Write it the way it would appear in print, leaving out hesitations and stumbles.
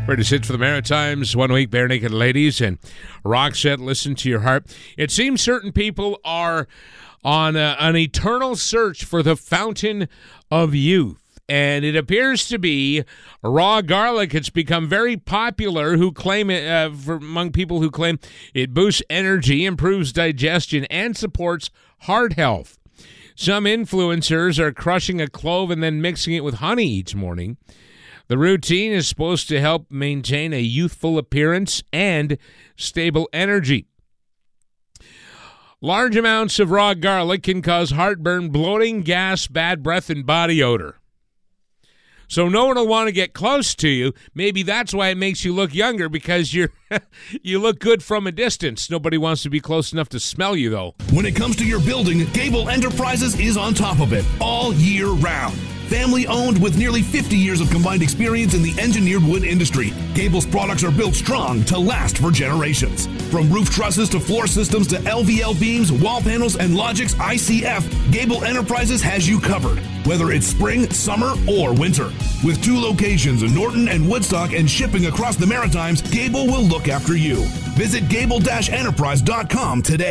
Greatest hits for the Maritimes, 1 week, Bare Naked Ladies, and Roxette, Listen to Your Heart. It seems certain people are on an eternal search for the fountain of youth, and it appears to be raw garlic. It's become very popular who claim it, among people who claim it boosts energy, improves digestion, and supports heart health. Some influencers are crushing a clove and then mixing it with honey each morning. The routine is supposed to help maintain a youthful appearance and stable energy. Large amounts of raw garlic can cause heartburn, bloating, gas, bad breath, and body odor. So no one will want to get close to you. Maybe that's why it makes you look younger, because you look good from a distance. Nobody wants to be close enough to smell you, though. When it comes to your building, Gable Enterprises is on top of it all year round. Family owned with nearly 50 years of combined experience in the engineered wood industry, Gable's products are built strong to last for generations. From roof trusses to floor systems to LVL beams, wall panels, and Logix ICF, Gable Enterprises has you covered, whether it's spring, summer, or winter. With 2 locations in Norton and Woodstock and shipping across the Maritimes, Gable will look after you. Visit gable-enterprise.com today.